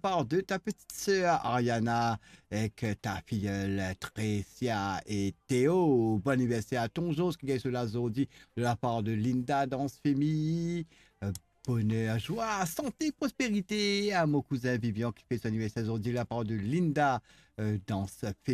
part de ta petite sœur Ariana et que ta filleule Tricia et Théo. Bon anniversaire à ton Jos qui est sur la Zodi de la part de Linda dans ce famille. Bonheur, joie, santé, prospérité à mon cousin Vivian qui fait son anniversaire aujourd'hui de la part de Linda dans ce